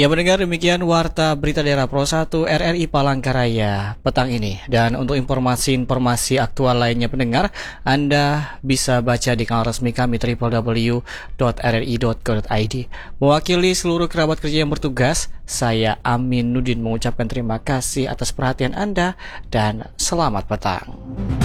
Ya mendengar demikian warta berita daerah Pro 1 RRI Palangkaraya petang ini. Dan untuk informasi aktual lainnya pendengar, Anda bisa baca di kanal resmi kami www.rri.co.id. Mewakili seluruh kerabat kerja yang bertugas, saya Amin Nudin mengucapkan terima kasih atas perhatian Anda dan selamat petang.